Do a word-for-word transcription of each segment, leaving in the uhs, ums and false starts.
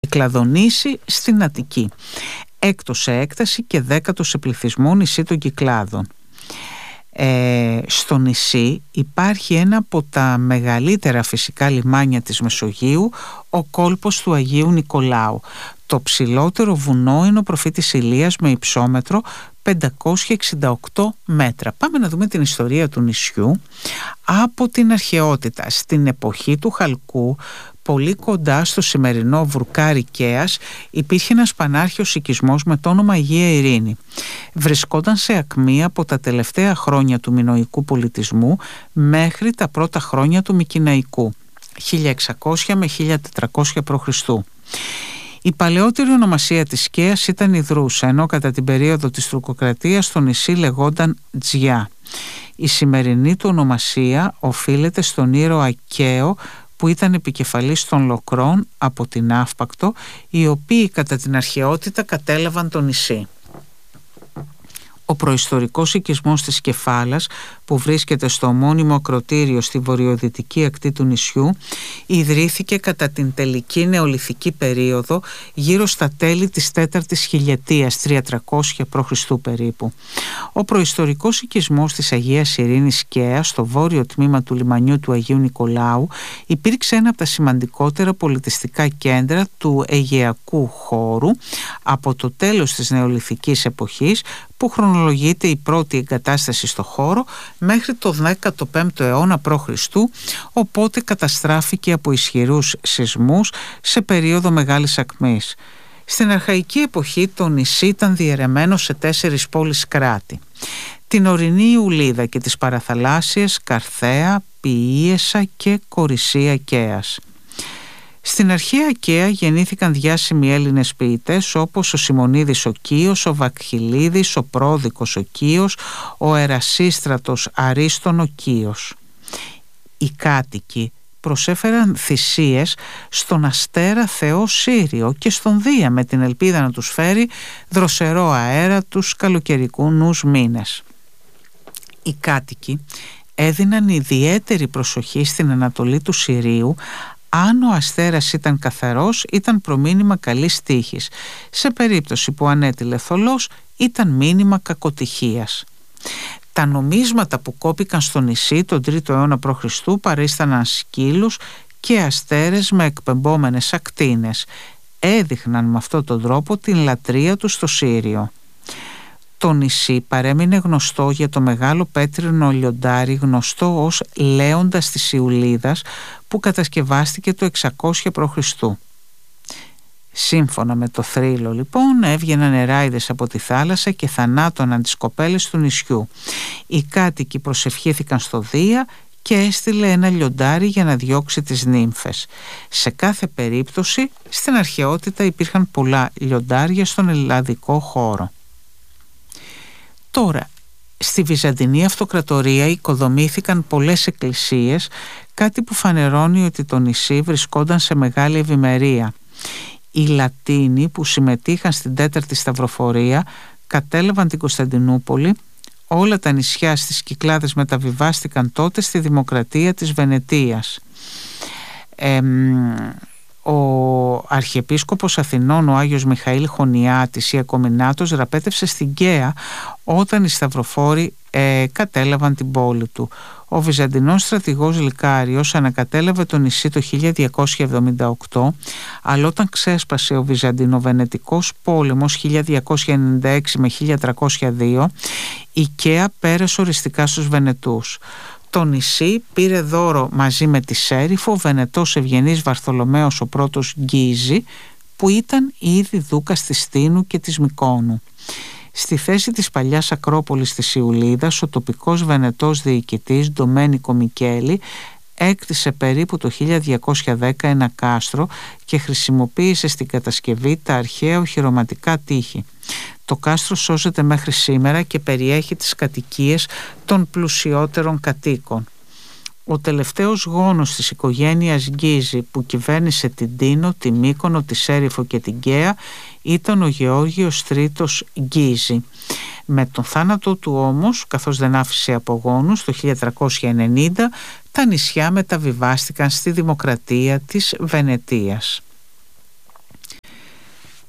Κυκλαδονήσι στην Αττική. Έκτο σε έκταση και δέκατο σε πληθυσμό νησί των Κυκλάδων. Ε, στο νησί υπάρχει ένα από τα μεγαλύτερα φυσικά λιμάνια της Μεσογείου, ο κόλπος του Αγίου Νικολάου. Το ψηλότερο βουνό είναι ο Προφήτης Ηλίας με υψόμετρο πεντακόσια εξήντα οκτώ μέτρα. Πάμε να δούμε την ιστορία του νησιού από την αρχαιότητα. Στην εποχή του Χαλκού, πολύ κοντά στο σημερινό βουρκάρι Κέας, υπήρχε ένας πανάρχαιος οικισμός με το όνομα Αγία Ειρήνη. Βρισκόταν σε ακμή από τα τελευταία χρόνια του μινωικού πολιτισμού μέχρι τα πρώτα χρόνια του Μικηναϊκού, χίλια εξακόσια με χίλια τετρακόσια π.Χ. Η παλαιότερη ονομασία της Κέας ήταν Ιδρούσα, ενώ κατά την περίοδο της τουρκοκρατίας το νησί λεγόταν Τζιά. Η σημερινή του ονομασία οφείλεται στον ήρωα Καίο, που ήταν επικεφαλής των Λοκρών από την Αύπακτο, οι οποίοι κατά την αρχαιότητα κατέλαβαν το νησί. Ο προϊστορικός οικισμός της Κεφάλας, που βρίσκεται στο ομώνυμο ακρωτήριο στη βορειοδυτική ακτή του νησιού, ιδρύθηκε κατά την τελική νεολιθική περίοδο γύρω στα τέλη της τέταρτης χιλιετίας, τριακόσια τριακόσια π.Χ. περίπου. Ο προϊστορικός οικισμός της Αγίας Ειρήνης Καία, στο βόρειο τμήμα του λιμανιού του Αγίου Νικολάου, υπήρξε ένα από τα σημαντικότερα πολιτιστικά κέντρα του Αιγαιακού χώρου από το τέλος της νεολιθικής εποχής, που χρονολογείται η πρώτη εγκατάσταση στο χώρο, μέχρι το δέκατο πέμπτο αιώνα π.Χ., οπότε καταστράφηκε από ισχυρούς σεισμούς σε περίοδο μεγάλης ακμής. Στην αρχαϊκή εποχή το νησί ήταν διαιρεμένο σε τέσσερις πόλεις κράτη: την ορεινή Ιουλίδα και τις παραθαλάσσιες Καρθέα, Ποιίεσα και Κορισία Κέας. Στην αρχαία Καία γεννήθηκαν διάσημοι Έλληνες ποιητές όπως ο Σιμονίδης ο Κίος, ο Βακχιλίδης, ο Πρόδικος ο Κίος, ο Ερασίστρατος Αρίστον ο Κίος. Οι κάτοικοι προσέφεραν θυσίες στον αστέρα θεό Σύριο και στον Δία, με την ελπίδα να τους φέρει δροσερό αέρα τους καλοκαιρικούς μήνες. Οι κάτοικοι έδιναν ιδιαίτερη προσοχή στην Ανατολή του Συρίου. Αν ο αστέρας ήταν καθαρός, ήταν προμήνυμα καλής τύχης. Σε περίπτωση που ανέτειλε θολός, ήταν μήνυμα κακοτυχίας. Τα νομίσματα που κόπηκαν στο νησί τον τρίτο αιώνα π.Χ. παρίσταναν σκύλους και αστέρες με εκπεμπόμενες ακτίνες. Έδειχναν με αυτόν τον τρόπο την λατρεία του στο Σύριο. Το νησί παρέμεινε γνωστό για το μεγάλο πέτρινο λιοντάρι, γνωστό ως Λέοντας της Ιουλίδας, που κατασκευάστηκε το εξακόσια π.Χ. Σύμφωνα με το θρύλο, λοιπόν, έβγαιναν νεράιδες από τη θάλασσα και θανάτωναν τις κοπέλες του νησιού. Οι κάτοικοι προσευχήθηκαν στο Δία και έστειλε ένα λιοντάρι για να διώξει τις νύμφες. Σε κάθε περίπτωση, στην αρχαιότητα υπήρχαν πολλά λιοντάρια στον ελλαδικό χώρο. Τώρα, στη Βυζαντινή Αυτοκρατορία οικοδομήθηκαν πολλές εκκλησίες, κάτι που φανερώνει ότι το νησί βρισκόταν σε μεγάλη ευημερία. Οι Λατίνοι που συμμετείχαν στην τέταρτη σταυροφορία κατέλαβαν την Κωνσταντινούπολη. Όλα τα νησιά στις Κυκλάδες μεταβιβάστηκαν τότε στη Δημοκρατία της Βενετίας. Ε, ο Αρχιεπίσκοπος Αθηνών, ο Άγιος Μιχαήλ Χωνιάτης, Ιακωμηνάτος, ραπέτευσε στην Καία όταν οι σταυροφόροι ε, κατέλαβαν την πόλη του. Ο Βυζαντινός στρατηγός Λυκάριος ανακατέλαβε το νησί το χίλια διακόσια εβδομήντα οκτώ, αλλά όταν ξέσπασε ο Βυζαντινοβενετικός πόλεμος χίλια διακόσια ενενήντα έξι με χίλια τριακόσια δύο, η Καία πέρασε οριστικά στους Βενετούς. Το νησί πήρε δώρο μαζί με τη Σέριφο ο Βενετός ευγενής Βαρθολομαίος ο πρώτος Γκίζη, που ήταν ήδη δούκας της Τίνου και της Μικόνου. Στη θέση της παλιάς Ακρόπολης της Ιουλίδας, ο τοπικός Βενετός διοικητής Ντομένικο Μικέλη έκτισε περίπου το χίλια διακόσια δέκα ένα κάστρο και χρησιμοποίησε στην κατασκευή τα αρχαία οχυρωματικά τείχη. Το κάστρο σώζεται μέχρι σήμερα και περιέχει τις κατοικίες των πλουσιότερων κατοίκων. Ο τελευταίος γόνος της οικογένειας Γκίζη που κυβέρνησε την Τίνο, τη Μύκονο, τη Σέριφο και την Καία ήταν ο Γεώργιος Τρίτος Γκίζη. Με τον θάνατο του όμως, καθώς δεν άφησε απογόνους, το χίλια τριακόσια ενενήντα τα νησιά μεταβιβάστηκαν στη Δημοκρατία της Βενετίας.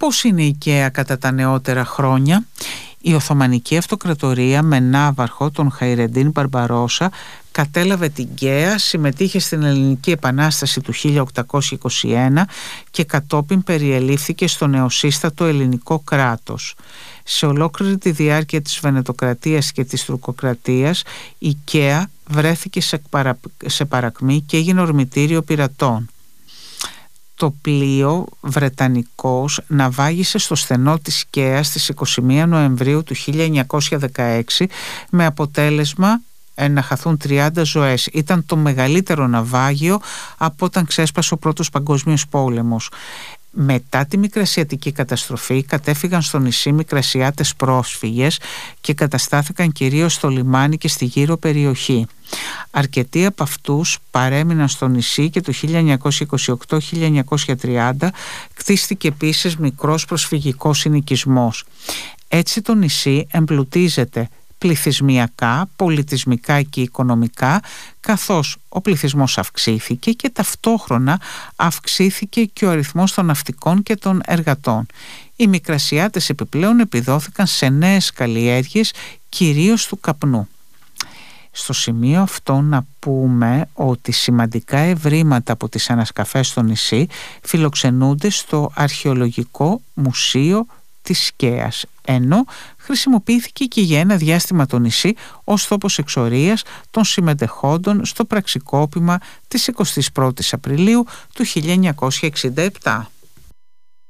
Πώς είναι η Ικαία κατά τα νεότερα χρόνια? Η Οθωμανική Αυτοκρατορία με ναύαρχο τον Χαϊρεντίν Μπαρμπαρόσα κατέλαβε την Ικαία, συμμετείχε στην Ελληνική Επανάσταση του χίλια οκτακόσια είκοσι ένα και κατόπιν περιελήφθηκε στο νεοσύστατο ελληνικό κράτος. Σε ολόκληρη τη διάρκεια της Βενετοκρατίας και της Τουρκοκρατίας η Ικαία βρέθηκε σε, παρα... σε παρακμή και έγινε ορμητήριο πειρατών. Το πλοίο βρετανικός ναυάγησε στο στενό της Ικαίας στις είκοσι μία Νοεμβρίου του χίλια εννιακόσια δεκαέξι με αποτέλεσμα να χαθούν τριάντα ζωές. Ήταν το μεγαλύτερο ναυάγιο από όταν ξέσπασε ο Πρώτος Παγκόσμιος Πόλεμος. Μετά τη Μικρασιατική καταστροφή κατέφυγαν στο νησί Μικρασιάτες πρόσφυγες και καταστάθηκαν κυρίως στο λιμάνι και στη γύρω περιοχή. Αρκετοί από αυτούς παρέμειναν στο νησί και το χίλια εννιακόσια είκοσι οκτώ με χίλια εννιακόσια τριάντα κτίστηκε επίσης μικρός προσφυγικός συνοικισμός. Έτσι το νησί εμπλουτίζεται πληθυσμιακά, πολιτισμικά και οικονομικά, καθώς ο πληθυσμός αυξήθηκε και ταυτόχρονα αυξήθηκε και ο αριθμός των ναυτικών και των εργατών. Οι Μικρασιάτες επιπλέον επιδόθηκαν σε νέες καλλιέργειες, κυρίως του καπνού. Στο σημείο αυτό να πούμε ότι σημαντικά ευρήματα από τις ανασκαφές στο νησί φιλοξενούνται στο Αρχαιολογικό Μουσείο της Ικαίας, ενώ χρησιμοποιήθηκε και για ένα διάστημα το νησί ως τόπος εξορίας των συμμετεχόντων στο πραξικόπημα της εικοστής πρώτης Απριλίου του χίλια εννιακόσια εξήντα επτά.